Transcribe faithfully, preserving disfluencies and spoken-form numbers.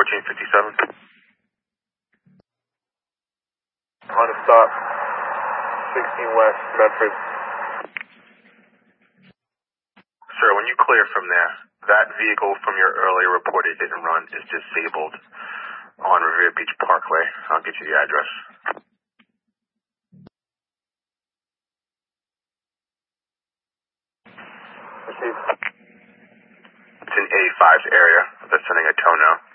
fourteen fifty-seven. On a stop, sixteen West, Medford. Sir, when you clear from there, that vehicle from your earlier reported hit and run is disabled on Revere Beach Parkway. I'll get you the address. Received. It's in A five's area. They're sending a tow now.